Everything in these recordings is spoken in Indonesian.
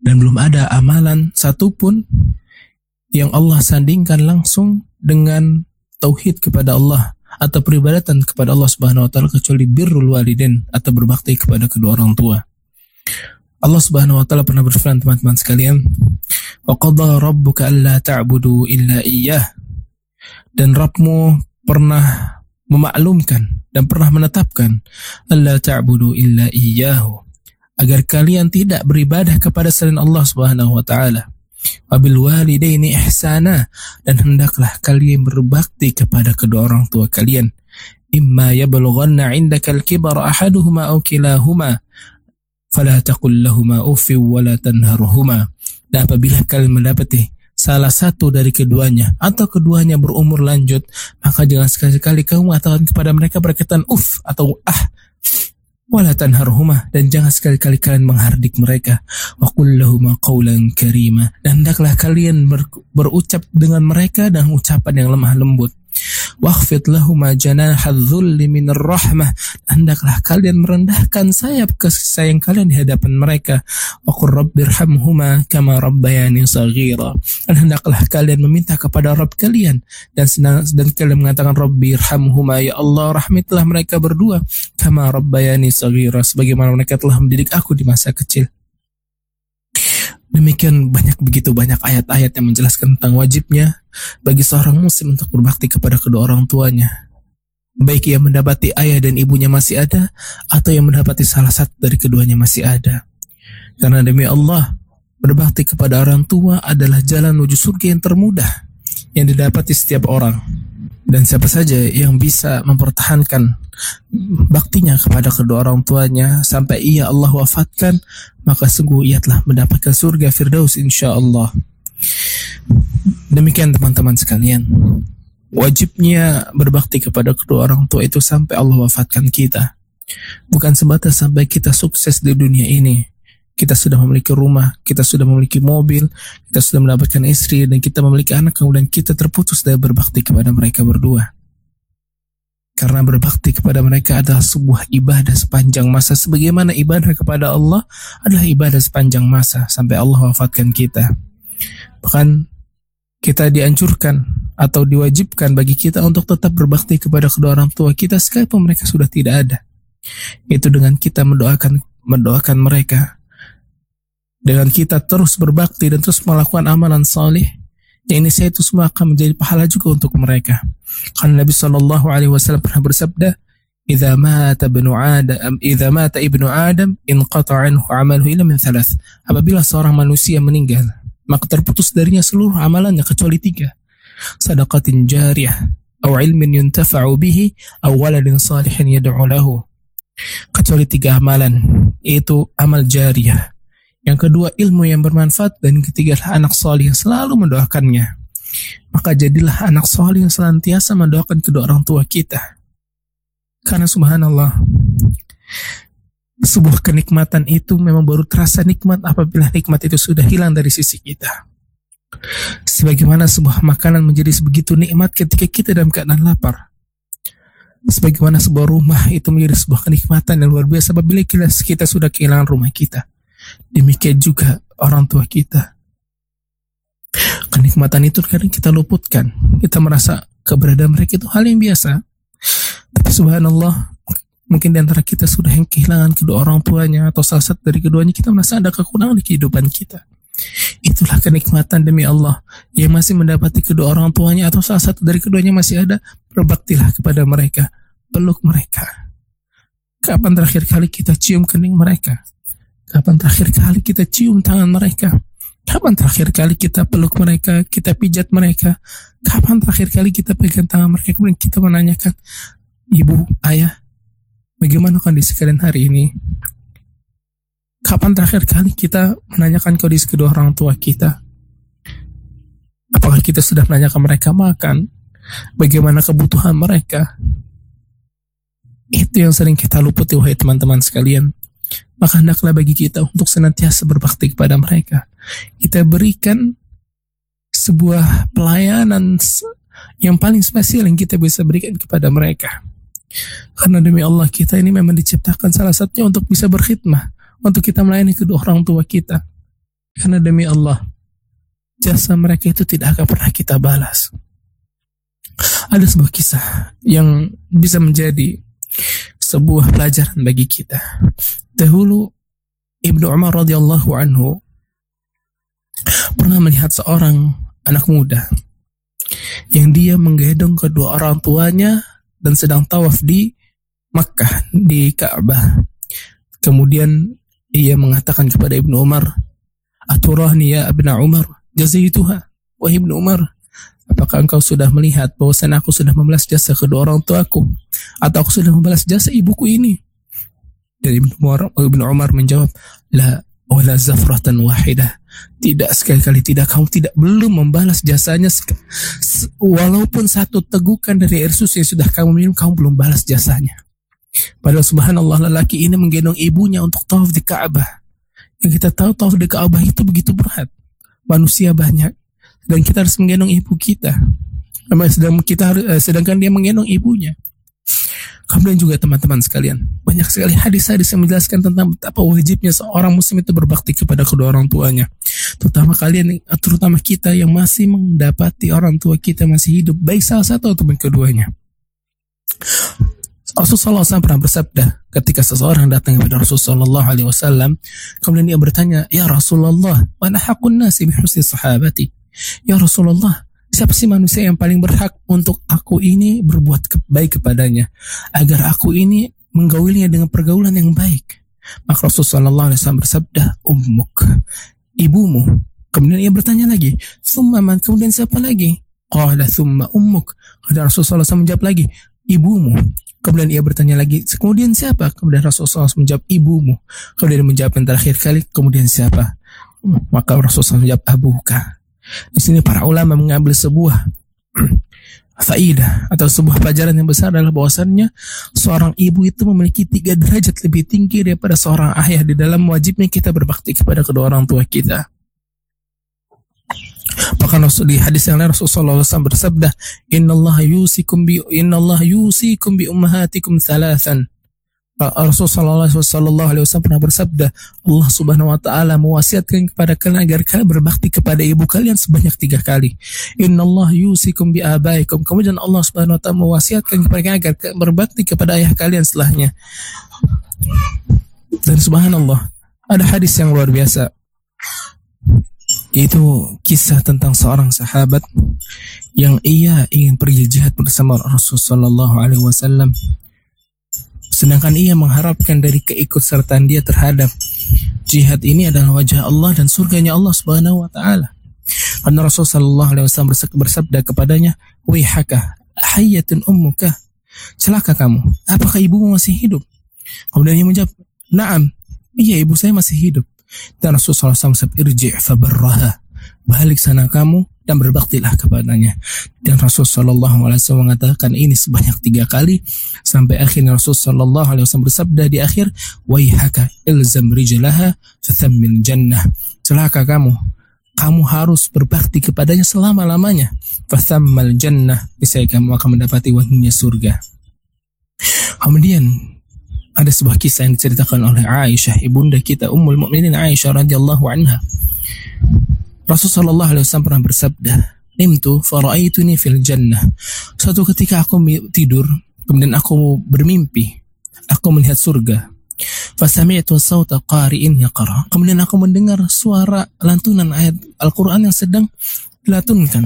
Dan belum ada amalan satupun yang Allah sandingkan langsung dengan tauhid kepada Allah atau peribadatan kepada Allah Subhanahu wa taala kecuali birrul walidain atau berbakti kepada kedua orang tua. Allah Subhanahu wa taala pernah berfirman, teman-teman sekalian, "Wa qadha rabbuka alla ta'budu illa iyyah." Dan Rabbmu pernah memaklumkan dan pernah menetapkan alla ta'budu illa iyyahu, agar kalian tidak beribadah kepada selain Allah Subhanahu wa taala. Wabil walidaini ihsana, dan hendaklah kalian berbakti kepada kedua orang tua kalian. Imma yablughanna 'indaka al-kibara ahaduhuma aw kilahuma fala taqul lahumā uffin wa la tanharhumā. Dan apabila kalian mendapati salah satu dari keduanya atau keduanya berumur lanjut, maka jangan sekali-kali kamu mengatakan kepada mereka berkaitan atau wala tanharhuma, dan jangan sekali-kali kalian menghardik mereka. Wa qul lahumā qawlan karīmā, dan hendaklah kalian berucap dengan mereka dengan ucapan yang lemah lembut. Wakhfid lahumā janāha adh-dhulli minar rahmah, hendaklah kalian merendahkan sayap kasih sayang kalian di hadapan mereka. Wa qur rabbirhamhumā kamā rabbayānī shaghīrā, dan hendaklah kalian meminta kepada Rabb kalian dan kalian mengatakan rabbirhamhumā, ya Allah rahmatilah mereka berdua, kamā rabbayānī shaghīrā, sebagaimana mereka telah mendidik aku di masa kecil. Demikian begitu banyak ayat-ayat yang menjelaskan tentang wajibnya bagi seorang muslim untuk berbakti kepada kedua orang tuanya, baik yang mendapati ayah dan ibunya masih ada atau yang mendapati salah satu dari keduanya masih ada. Karena demi Allah, berbakti kepada orang tua adalah jalan menuju surga yang termudah yang didapati setiap orang. Dan siapa saja yang bisa mempertahankan baktinya kepada kedua orang tuanya sampai ia Allah wafatkan, maka sungguh ia telah mendapatkan surga Firdaus insyaallah. Demikian teman-teman sekalian, wajibnya berbakti kepada kedua orang tua itu sampai Allah wafatkan kita. Bukan sebatas sampai kita sukses di dunia ini, kita sudah memiliki rumah, kita sudah memiliki mobil, kita sudah mendapatkan istri, dan kita memiliki anak, kemudian kita terputus dari berbakti kepada mereka berdua. Karena berbakti kepada mereka adalah sebuah ibadah sepanjang masa, sebagaimana ibadah kepada Allah adalah ibadah sepanjang masa sampai Allah wafatkan kita. Bahkan kita dianjurkan atau diwajibkan bagi kita untuk tetap berbakti kepada kedua orang tua kita sekalipun mereka sudah tidak ada. Itu dengan kita mendoakan mereka, dengan kita terus berbakti dan terus melakukan amalan salih, yang ini saya itu semua akan menjadi pahala juga untuk mereka. Karena Nabi SAW pernah bersabda, "Idza mata ibnu Adam inqata'a anhu 'amaluhu illa min thalath." Apabila seorang manusia meninggal, maka terputus darinya seluruh amalannya kecuali 3. Shadaqatin jariyah, aw 'ilmin yuntafa'u bihi, aw waladin salihin yad'u lahu. Kecuali 3 amalan, yaitu amal jariyah, yang kedua ilmu yang bermanfaat, dan ketiga anak salih yang selalu mendoakannya. Maka jadilah anak salih yang senantiasa mendoakan kedua orang tua kita. Karena subhanallah, sebuah kenikmatan itu memang baru terasa nikmat apabila nikmat itu sudah hilang dari sisi kita. Sebagaimana sebuah makanan menjadi sebegitu nikmat ketika kita dalam keadaan lapar. Sebagaimana sebuah rumah itu menjadi sebuah kenikmatan yang luar biasa apabila kita sudah kehilangan rumah kita. Demikian juga orang tua kita. Kenikmatan itu kadang kita luputkan. Kita merasa keberadaan mereka itu hal yang biasa. Tapi subhanallah, mungkin di antara kita sudah yang kehilangan kedua orang tuanya atau salah satu dari keduanya, kita merasa ada kekurangan di kehidupan kita. Itulah kenikmatan demi Allah. Yang masih mendapati kedua orang tuanya atau salah satu dari keduanya masih ada, berbaktilah kepada mereka, peluk mereka. Kapan terakhir kali kita cium kening mereka? Kapan terakhir kali kita cium tangan mereka? Kapan terakhir kali kita peluk mereka, kita pijat mereka? Kapan terakhir kali kita pegang tangan mereka, kemudian kita menanyakan, ibu, ayah, bagaimana kondisi kalian hari ini? Kapan terakhir kali kita menanyakan kondisi kedua orang tua kita? Apakah kita sudah menanyakan mereka makan? Bagaimana kebutuhan mereka? Itu yang sering kita luputi, wahai teman-teman sekalian. Maka hendaklah bagi kita untuk senantiasa berbakti kepada mereka. Kita berikan sebuah pelayanan yang paling spesial yang kita bisa berikan kepada mereka. Karena demi Allah, kita ini memang diciptakan salah satunya untuk bisa berkhidmah, untuk kita melayani kedua orang tua kita. Karena demi Allah, jasa mereka itu tidak akan pernah kita balas. Ada sebuah kisah yang bisa menjadi sebuah pelajaran bagi kita. Dahulu Ibnu Umar radhiyallahu anhu pernah melihat seorang anak muda yang dia menggendong kedua orang tuanya dan sedang tawaf di Makkah, di Ka'bah. Kemudian ia mengatakan kepada Ibnu Umar, "Aturahni ya Ibnu Umar, jazaituha." Wahai Ibnu Umar, apakah engkau sudah melihat bahwasanya aku sudah membalas jasa kedua orang tuaku, atau aku sudah membalas jasa ibuku ini? Dan Ibnu Umar menjawab, "La wala zafratan wahidah." Tidak, sekali-kali tidak, kamu belum membalas jasanya. Walaupun satu tegukan dari air susu yang sudah kamu minum, kamu belum balas jasanya. Padahal subhanallah, lelaki ini menggendong ibunya untuk tawaf di Ka'bah. Yang kita tahu tawaf di Ka'bah itu begitu berat. Manusia banyak dan kita harus menggendong ibu kita. Sedangkan dia menggendong ibunya. Kemudian juga teman-teman sekalian, banyak sekali hadis-hadis yang menjelaskan tentang betapa wajibnya seorang muslim itu berbakti kepada kedua orang tuanya. Terutama kita yang masih mendapati orang tua kita masih hidup, baik salah satu ataupun keduanya. Rasulullah SAW pernah bersabda ketika seseorang datang kepada Rasulullah SAW, kemudian dia bertanya, "Ya Rasulullah, mana haqqun nasi bi husni sahabati?" Ya Rasulullah, siapa sih manusia yang paling berhak untuk aku ini berbuat baik kepadanya, agar aku ini menggaulinya dengan pergaulan yang baik? Maka Rasulullah SAW bersabda, "Ummuk," ibumu. Kemudian ia bertanya lagi, "Thumma man," kemudian siapa lagi? Qala thumma ummuk. Kemudian Rasulullah SAW menjawab lagi, "Ibumu." Kemudian ia bertanya lagi, "Kemudian siapa?" Kemudian Rasulullah SAW menjawab, "Ibumu." Kemudian dia menjawab yang terakhir kali, "Kemudian siapa?" Maka Rasulullah SAW menjawab, "Abuka." Di sini para ulama mengambil sebuah faidah atau sebuah pelajaran yang besar, adalah bahwasannya seorang ibu itu memiliki 3 derajat lebih tinggi daripada seorang ayah di dalam wajibnya kita berbakti kepada kedua orang tua kita. Bahkan di hadis yang lain Rasulullah SAW bersabda, Innallaha yusikum bi ummahatikum thalathan." Rasulullah SAW pernah bersabda, Allah Subhanahu wa Ta'ala mewasiatkan kepada kalian agar kalian berbakti kepada ibu kalian sebanyak 3 kali. Innallaha yusikum bi abaikum. Kemudian Allah Subhanahu wa Ta'ala mewasiatkan kepada kalian agar kalian berbakti kepada ayah kalian setelahnya. Dan subhanallah, ada hadis yang luar biasa. Itu kisah tentang seorang sahabat yang ia ingin pergi jihad bersama Rasulullah SAW. Sedangkan ia mengharapkan dari keikutsertaan dia terhadap jihad ini adalah wajah Allah dan surganya Allah Subhanahu wa Ta'ala. Karena Rasulullah SAW bersabda kepadanya, "Wihaka, hayyatun ummuka." Celaka kamu, apakah ibumu masih hidup? Kemudian dia menjawab, "Na'am, iya ibu saya masih hidup." Dan Rasulullah SAW bersabda, "Irji' fabarraha." Balik sana kamu dan berbaktilah kepadanya. Dan Rasulullah SAW mengatakan ini sebanyak 3 kali, sampai akhirnya Rasulullah SAW bersabda di akhir, "Waihaka ilzam rijlaha fathammil jannah." Celaka kamu harus berbakti kepadanya selama-lamanya. Fathammal jannah, niscaya kamu akan mendapati wanginya surga. Kemudian ada sebuah kisah yang diceritakan oleh Aisyah, ibunda kita Ummul Mukminin Aisyah radhiyallahu anha. Rasulullah SAW pernah bersabda, "Nimtu fara'aituni fil jannah." Suatu ketika aku tidur, kemudian aku bermimpi, aku melihat surga. Fasami'tu sawta qari'in yaqra. Kemudian aku mendengar suara lantunan ayat Al-Qur'an yang sedang dilantunkan.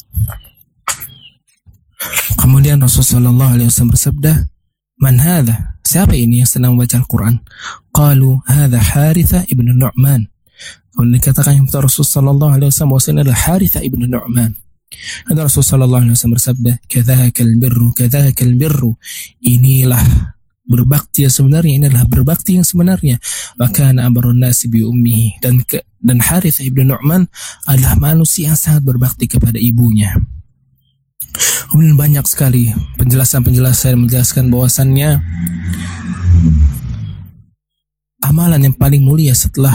Kemudian Rasulullah SAW bersabda, "Man hadha?" Siapa ini yang sedang membaca Al-Qur'an? Qalu, "Hadha Haritha ibn Nu'man." Kemudian dikatakan kepada Rasulullah SAW bahwa ini adalah Haritha ibn Nu'man. Dan Rasulullah SAW bersabda, "Kadzakal birru." Inilah berbakti yang sebenarnya, inilah berbakti yang sebenarnya. Wa kana abarrun nasi bi ummihi. Dan Haritha ibn Nu'man adalah manusia yang sangat berbakti kepada ibunya. Kemudian banyak sekali penjelasan-penjelasan yang menjelaskan bahwasannya amalan yang paling mulia setelah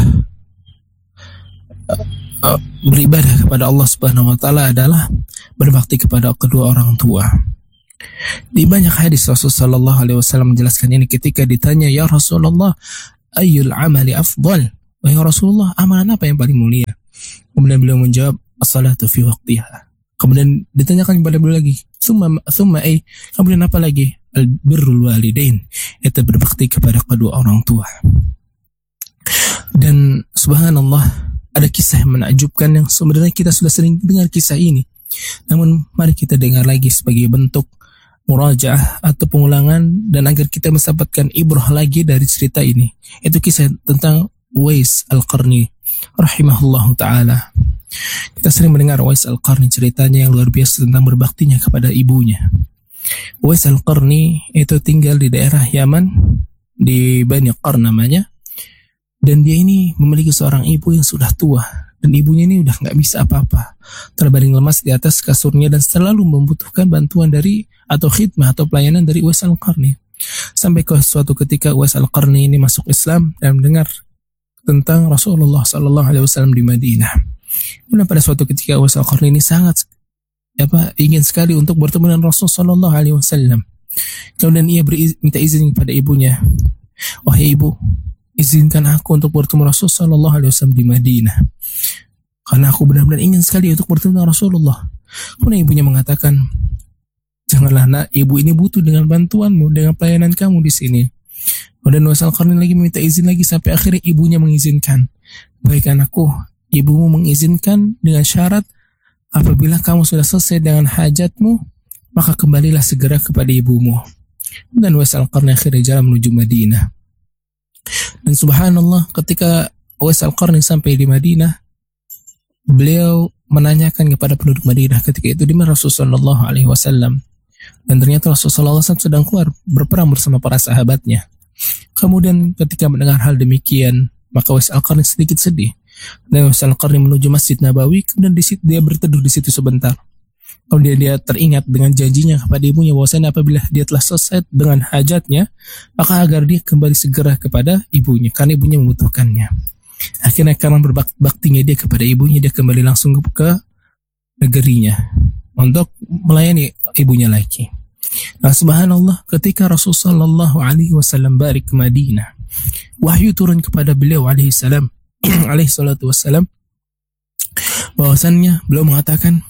beribadah kepada Allah Subhanahu wa Ta'ala adalah berbakti kepada kedua orang tua. Di banyak hadis Rasulullah SAW menjelaskan ini ketika ditanya, "Ya Rasulullah, ayyul amali afdal?" wahai Rasulullah, amalan apa yang paling mulia? Kemudian beliau menjawab, as-salatu fi waqtiha. Kemudian ditanyakan kepada beliau lagi, kemudian apa lagi? Al-birrul walidain, itu berbakti kepada kedua orang tua. Dan subhanallah, ada kisah yang menakjubkan yang sebenarnya kita sudah sering dengar kisah ini. Namun mari kita dengar lagi sebagai bentuk murajaah atau pengulangan dan agar kita mendapatkan ibrah lagi dari cerita ini. Itu kisah tentang Uwais Al-Qarni rahimahullahu ta'ala. Kita sering mendengar Uwais Al-Qarni ceritanya yang luar biasa tentang berbaktinya kepada ibunya. Uwais Al-Qarni itu tinggal di daerah Yaman, di Bani Qarn namanya. Dan dia ini memiliki seorang ibu yang sudah tua. Dan ibunya ini udah gak bisa apa-apa. Terbaring lemas di atas kasurnya dan selalu membutuhkan bantuan dari atau khidmah atau pelayanan dari Uwais Al-Qarni. Sampai ke suatu ketika Uwais Al-Qarni ini masuk Islam dan mendengar tentang Rasulullah SAW di Madinah. Kemudian pada suatu ketika Uwais Al-Qarni ini sangat ingin sekali untuk bertemu dengan Rasulullah SAW. Kemudian ia minta izin kepada ibunya. Wahai ibu, izinkan aku untuk bertemu Rasulullah SAW di Madinah. Karena aku benar-benar ingin sekali untuk bertemu dengan Rasulullah. Kemudian ibunya mengatakan, janganlah nak, ibu ini butuh dengan bantuanmu, dengan pelayanan kamu di sini. Kemudian Uwais Al-Qarni lagi meminta izin lagi sampai akhirnya ibunya mengizinkan. Baik anakku, ibumu mengizinkan dengan syarat apabila kamu sudah selesai dengan hajatmu, maka kembalilah segera kepada ibumu. Dan Uwais Al-Qarni akhirnya jalan menuju Madinah. Dan subhanallah, ketika Uwais Al-Qarni sampai di Madinah, beliau menanyakan kepada penduduk Madinah ketika itu di mana Rasulullah SAW. Dan ternyata Rasulullah SAW sedang keluar berperang bersama para sahabatnya. Kemudian ketika mendengar hal demikian, maka Uwais Al-Qarni sedikit sedih. Dan Uwais Al-Qarni menuju Masjid Nabawi, kemudian di situ dia berteduh di situ sebentar. Kemudian dia teringat dengan janjinya kepada ibunya bahwasanya apabila dia telah selesai dengan hajatnya, maka agar dia kembali segera kepada ibunya karena ibunya membutuhkannya. Akhirnya karena berbaktinya dia kepada ibunya, dia kembali langsung ke negerinya untuk melayani ibunya lagi. Nah subhanallah, ketika Rasulullah SAW balik ke Madinah, wahyu turun kepada beliau alaihi salatu wassalam, bahwasannya beliau mengatakan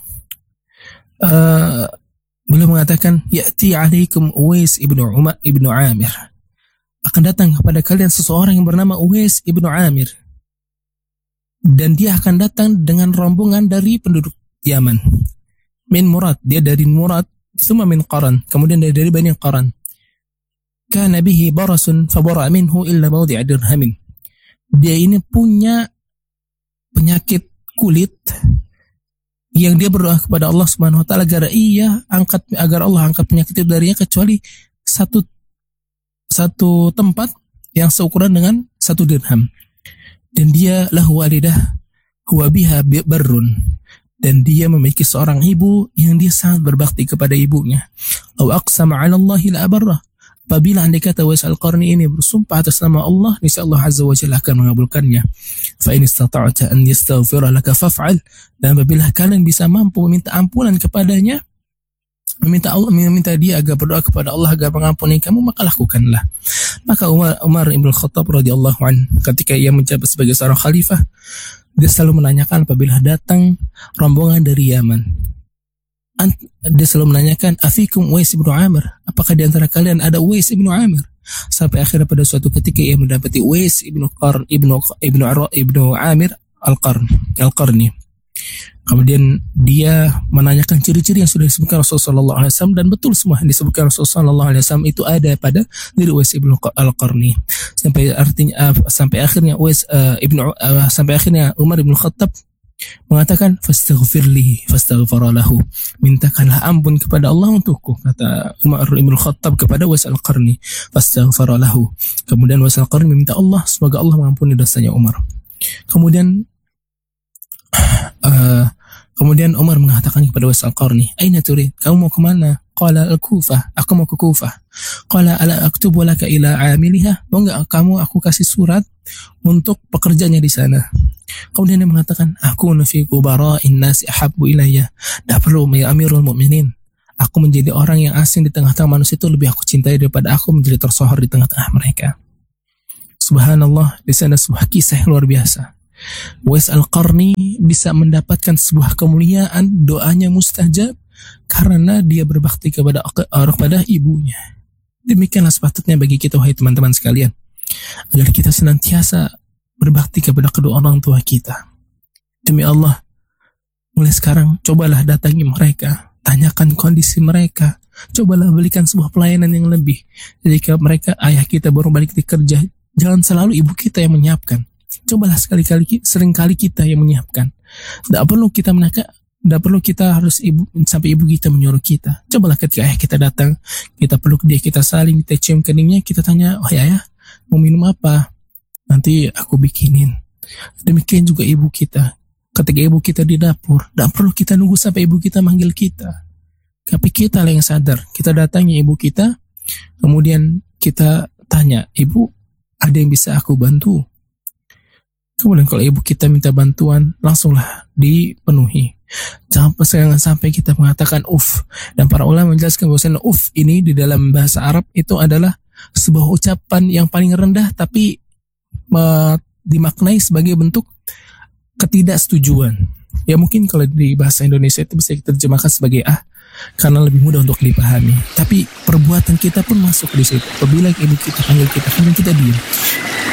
ya'ti alaikum Uwais ibnu Amir, akan datang kepada kalian seseorang yang bernama Uwais ibnu Amir, dan dia akan datang dengan rombongan dari penduduk Yaman. Min Murad, dia dari Murad, thumma min Qaran, kemudian dari Bani Qaran. Kana bihi barasun fabara minhu illa mawdi'a dirhamin. Dia ini punya penyakit kulit yang dia berdoa kepada Allah Subhanahu wa taala agar Allah angkat penyakit itu darinya kecuali satu tempat yang seukuran dengan 1 dirham. Dan dia lahu walidah huwa biha barrun, dan dia memiliki seorang ibu yang dia sangat berbakti kepada ibunya. Aw aqsama 'ala Allah la abarrah. Apabila andai kata Uwais Al-Qarni ini bersumpah atas nama Allah, niscaya Allah Azza wa Jalla akan mengabulkannya. Fa in istata'ta an yastaghfira laka faf'al. Dan apabila kalian bisa mampu meminta ampunan kepadanya, meminta dia agar berdoa kepada Allah agar mengampuni kamu, maka lakukanlah. Maka Umar Ibn Khattab radhiyallahu anhu ketika ia menjabat sebagai seorang khalifah, dia selalu menanyakan apabila datang rombongan dari Yaman. Dia selalu menanyakan, afikum Uwais ibnu Amir, apakah di antara kalian ada Uwais ibnu Amir? Sampai akhirnya pada suatu ketika ia mendapati Uwais ibnu Amir Al-Qarni. Kemudian dia menanyakan ciri-ciri yang sudah disebutkan Rasulullah SAW, dan betul semua yang disebutkan Rasulullah SAW itu ada pada diri Uwais ibnu Al-Qarni. Sampai akhirnya Umar ibn Khattab mengatakan, fastaghfara lahu, mintakanlah ampun kepada Allah untukku, kata Umar ibn Khattab kepada Uwais Al-Qarni. Fastaghfara lahu. Kemudian Uwais Al-Qarni meminta Allah semoga Allah mengampuni dosanya Umar. Kemudian Umar mengatakan kepada Uwais Al-Qarni, aina turid, kamu mau kemana? Qala al-Kufah, aku mau ke Kufah. Qala ala aktubu laka ila amiliha, mau enggak kamu aku kasih surat untuk pekerjanya di sana. Kemudian dia mengatakan, aku fi kubara'in nasi ahabbu ilayya. Dah perlu ya Amirul Mukminin, aku menjadi orang yang asing di tengah-tengah manusia itu lebih aku cintai daripada aku menjadi tersohor di tengah-tengah mereka. Subhanallah, di sana sebuah kisah yang luar biasa. Uwais Al-Qarni bisa mendapatkan sebuah kemuliaan, doanya mustajab karena dia berbakti kepada ibunya. Demikianlah sepatutnya bagi kita, wahai teman-teman sekalian, agar kita senantiasa berbakti kepada kedua orang tua kita. Demi Allah, mulai sekarang cobalah datangi mereka, tanyakan kondisi mereka, cobalah berikan sebuah pelayanan yang lebih. Jika mereka, ayah kita baru balik di kerja, jangan selalu ibu kita yang menyiapkan. Cobalah seringkali kita yang menyiapkan. Tidak perlu kita harus sampai ibu kita menyuruh kita. Cobalah ketika ayah kita datang, kita peluk dia, kita saling, kita cium keningnya, kita tanya, oh ayah, mau minum apa? Nanti aku bikinin. Demikian juga ibu kita. Ketika ibu kita di dapur, tidak perlu kita nunggu sampai ibu kita manggil kita. Tapi kita lah yang sadar. Kita datangi ibu kita, kemudian kita tanya, ibu, ada yang bisa aku bantu? Kemudian kalau ibu kita minta bantuan, langsunglah dipenuhi. Jangan sampai kita mengatakan uf. Dan para ulama menjelaskan bahwa uf ini di dalam bahasa Arab itu adalah sebuah ucapan yang paling rendah, tapi dimaknai sebagai bentuk ketidaksetujuan. Ya mungkin kalau di bahasa Indonesia itu bisa diterjemahkan sebagai karena lebih mudah untuk dipahami. Tapi perbuatan kita pun masuk di situ. Apabila ibu kita panggil kita, kemudian kita diam.